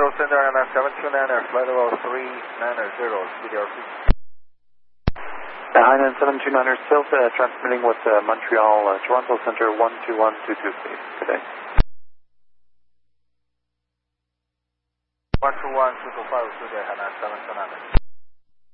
Toronto Center and 729er, flight level 390, speed airspeed. Hainan 729er, still transmitting with Montreal, Toronto Center 12122, please. Good day. 121, 225, good day, Hainan 729er.